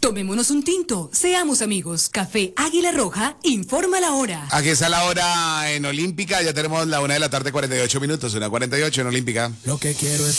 Tomémonos un tinto, seamos amigos. Café Águila Roja, informa la hora. Aquí está la hora en Olímpica, ya tenemos la 1:48 PM, 1:48 en Olímpica. Lo que quiero es